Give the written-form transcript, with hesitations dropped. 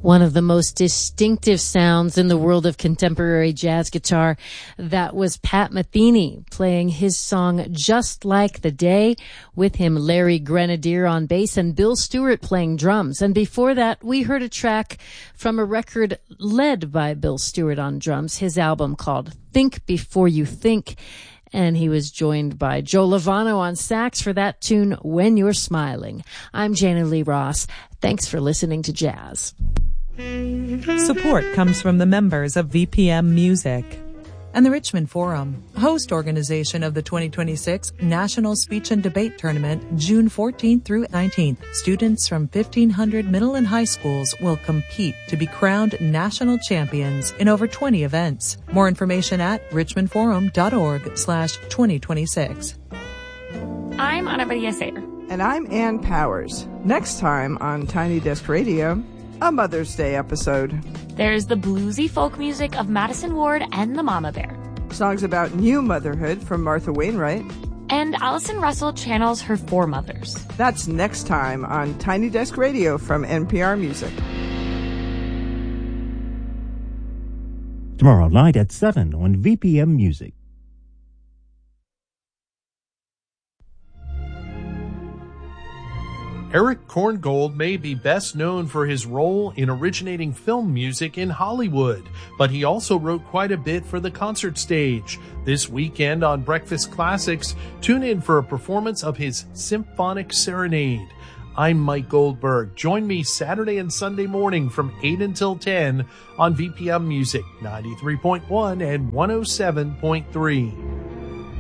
One of the most distinctive sounds in the world of contemporary jazz guitar. That was Pat Metheny playing his song Just Like the Day. With him, Larry Grenadier on bass and Bill Stewart playing drums. And before that, we heard a track from a record led by Bill Stewart on drums, his album called Think Before You Think. And he was joined by Joe Lovano on sax for that tune, When You're Smiling. I'm Jana Lee Ross. Thanks for listening to Jazz. Support comes from the members of VPM Music and the Richmond Forum, host organization of the 2026 National Speech and Debate Tournament, June 14th through 19th. Students from 1,500 middle and high schools will compete to be crowned national champions in over 20 events. More information at richmondforum.org/2026. I'm Ana Maria Sayer. And I'm Ann Powers. Next time on Tiny Desk Radio, a Mother's Day episode. There's the bluesy folk music of Madison Ward and the Mama Bear. Songs about new motherhood from Martha Wainwright. And Allison Russell channels her foremothers. That's next time on Tiny Desk Radio from NPR Music. Tomorrow night at 7 on VPM Music. Eric Korngold may be best known for his role in originating film music in Hollywood, but he also wrote quite a bit for the concert stage. This weekend on Breakfast Classics, tune in for a performance of his Symphonic Serenade. I'm Mike Goldberg. Join me Saturday and Sunday morning from 8 until 10 on VPM Music 93.1 and 107.3.